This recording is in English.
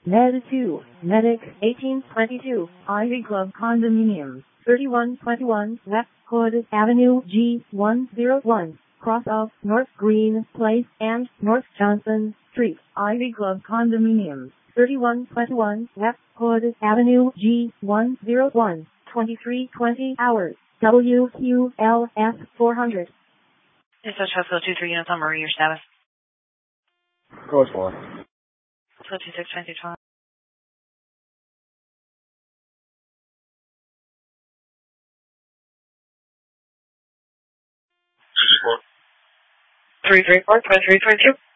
Med 2, Medic 1822, Ivy Club Condominiums, 3121 West Hood Avenue G101, cross of North Green Place and North Johnson Street, Ivy Club Condominiums, 3121 West Hood Avenue G101, 2320 hours, WQLS 400. Dispatch Hospital 2-3 units on Marie, your status. Course 4. So 2622. 334, 2322.